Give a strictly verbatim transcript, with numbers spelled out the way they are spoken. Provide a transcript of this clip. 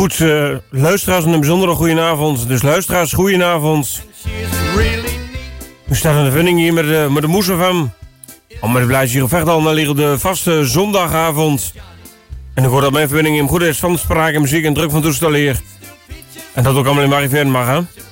Goed, uh, luisteraars, een bijzondere goedenavond. Dus luisteraars, goedenavond. We staan in de vinding hier met de, met de Moes F M. Om met de blijf hier vecht al naar liggen op de vaste zondagavond. En ik hoor dat mijn verbinding in goed is van spraak en muziek en druk van toestel hier. En dat ook allemaal in Marieveen mag, hè?